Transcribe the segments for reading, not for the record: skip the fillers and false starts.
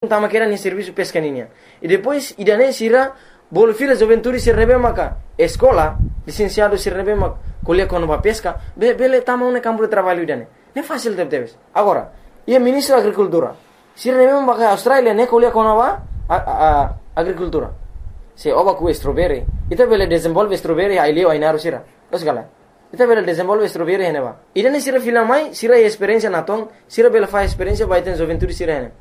tama kera ni serviço pescaninha. E depois, idane sira, bolo filha juventude sira nebe maka, escola, licenciado sira nebe maka, colher quando vai pesca, bele tama um campo de trabalho idane. Não é fácil de agora, e a ministro da agricultura, sira nebe maka Austrália, né colher quando vai agricultura. Se oba ku strawberry, ita bele desenvolve strawberry aí leo aí naru sira. Terus gala. Ita bela desenvolve strawberry hene ba. Idane sira filamai, sira experiência na tong, sira bela faz experiência vai ter juventude sira hene.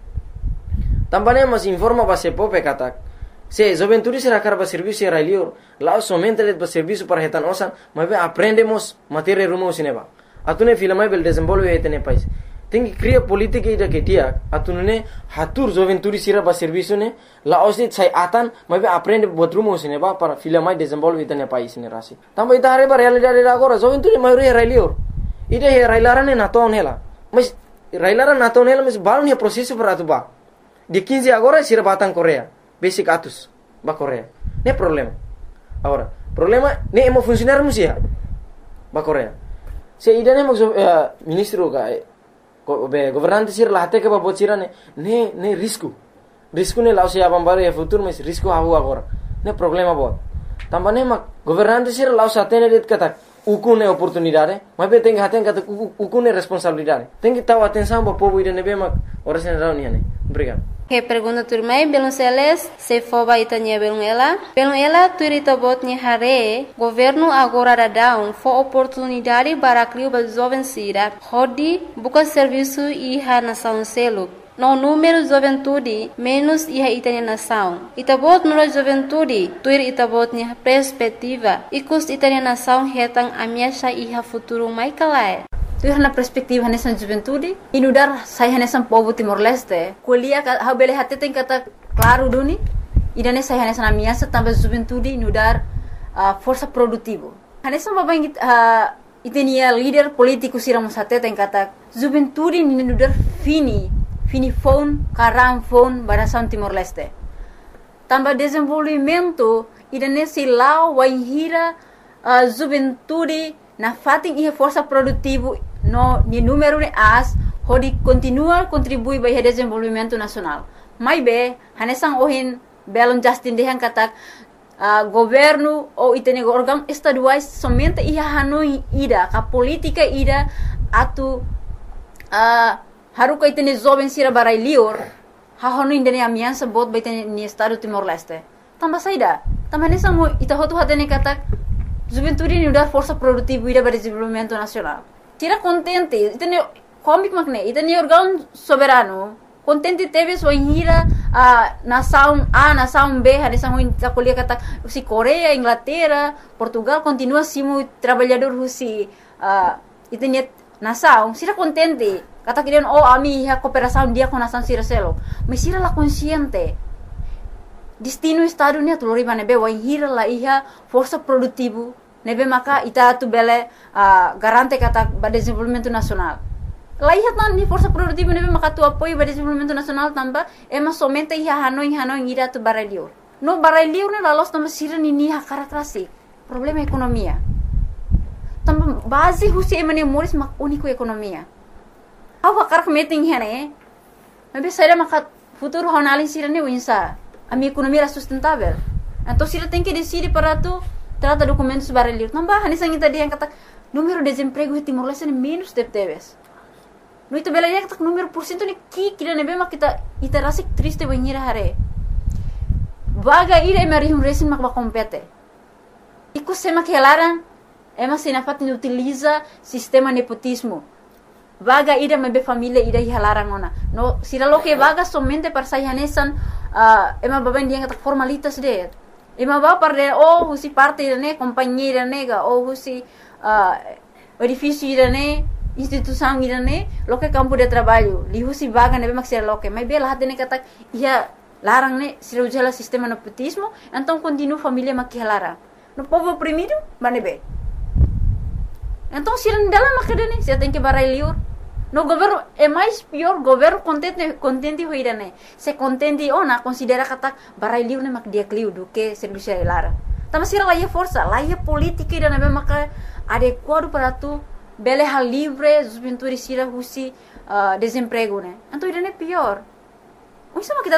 Também mas informa ba se pope katak. Se juventude sira karba serviço sira lior, lá somente le ba serviço para retan osan, mas aprendemos matéria rumo sineba. Atune filamai bela desenvolve hetene país. Tem que criar política ida que dia, atune hatur juventude sira ba serviço ne, lá osit sai atan, mas aprende buat rumo sineba para filamai desenvolve hetene país ne rasi. Também ita reba realidade agora, juventude maioria lior. Ida he railarane na ton hela. Mas railaran na ton hela mas baru ni processo para tu ba. De 15 agora sira batang Korea. Basic atus ba Korea. Ne problema. Agora, problema ne emo funcionar musia. Ba Korea. Se idane mo ministro ga governante sira lahate ke ba bocira ne risco. Risco ne lau se abam baru ya futuro mas risco hahu agora. Ne problema bot. Tambane ma governante sira lau satene det kata ukune oportunidade, mas be tem haten kata ukune responsabilidade. Tem que tahu atenção ba povo idane be ma ora sen rauni ane. Obrigado. Que pergunta turmai belum seles se foba itanya belum ela turita botnya hare governo agora da down for oportunidade para criar ba jovem sira hodi buka serviço iha nação selo no número juventude menos iha itanya nação itabot no juventude tuir itabotnya perspectiva ikus itanya nação hetang amiasha iha futuro mai kalai. Tu na perspektiva nessa juventude inudar saya nessa povo Timor Leste kuliah ha bele hati tem kata claro duni idane saya nessa na minha também juventude inudar força produtivo nessa babang itenia líder político siramos hati tem kata juventude inudar fini phone karam phone barasan Timor Leste tambah desenvolvimento idane silau waihira juventude na fating iha força produtivo no ni número de as hodi continua contribui para o desenvolvimento nacional. Mai be hanesang ohin belon Justin dehan katak governo ou itene órgão estaduais somente iha hanoi ida ka política ida atu haruka itene jovem sira barai lior ha honu indene amiança bot ba itene ni estado Timor Leste. Tambah saida, tambah hanesang mo itahotu hatene katak juventude ni udar força produtiva ida para desenvolvimento nacional. Tira contente, itene comic makne, itene órgão soberano. Contente teve sua hira nação A, nação B, hanesang ho takolia kata si Coreia, Inglaterra, Portugal continua simo trabalhador husi itene nação. Sira contente, kata kirian ami ha cooperação dia com nação sira selo. Mas sira la consciente. Destino estado ni atulori nebe wa hira la iha força produtivo nebe maka ita tu bele garante kata ba desenvolvimento nacional. La iha tan ni força produtivo nebe maka tu apoio ba desenvolvimento nacional tamba ema somente iha hanoi ira tu barelior. No barelior ne la los tamba sira ni ha karakterasi. Problema ekonomia. Tamba base husi emane moris mak unico ekonomia. Awa karak meeting hene. Nebe saira maka futuro honalin sira ni winsa. A minha economia era sustentável. Então, se ele tem que decidir para tu trata documentos barulhos. Não vai, nessa ainda dia kata número de desemprego em Timor Leste menos de teves. No itu bela dia kata número por cento ni kira nebe mak kita rasik triste banhira hare. Vaga ira emerihum resin mak ba compete. Iku sema que elaran ema sinafat ni utiliza sistema nepotismo. Vaga ida mebe família ida hilaran ona. No sila lo que vaga somente para sayanesan ema baban dia kata formalitas de. Ema ba para husi parte ne companhia nega ou husi edifício ne instituição ne lo que campo de trabalho. Li husi vaga nebe maksir lo que. Mebe lah ne kata ia larang ne sila ujala sistema nepotismo, então continua família makihalara. No povo oprimido, manebe. Então se não dela makadane, se tem que barai liur. No governo é mais pior, governo contente hoirane. Se contente ona considera kata barai liur ne mak dia kliu do que serviço lara. Tama sira lá força, lá política ida nebe maka adequado para tu bele hal livre, juventude sira husi desemprego ne. Então ida ne pior. Isso kita